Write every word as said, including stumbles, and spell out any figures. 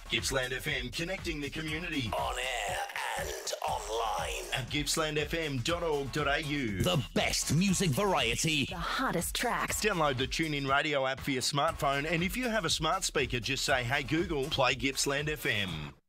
Gippsland F M, connecting the community. On air and online. At gippsland f m dot org dot a u. The best music variety. The hottest tracks. Download the TuneIn Radio app for your smartphone, and if you have a smart speaker, just say, hey Google, play Gippsland F M.